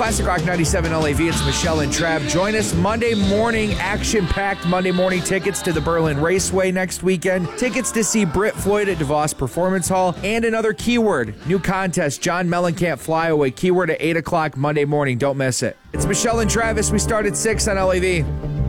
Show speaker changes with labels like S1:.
S1: Classic Rock 97 LAV. It's Michelle and Trav. Join us Monday morning, action-packed Monday morning tickets to the Berlin Raceway next weekend, tickets to see Britt Floyd at DeVos Performance Hall, and another keyword. New contest, John Mellencamp Flyaway. Keyword at 8 o'clock Monday morning. Don't miss it. It's Michelle and Travis. We start at 6 on LAV.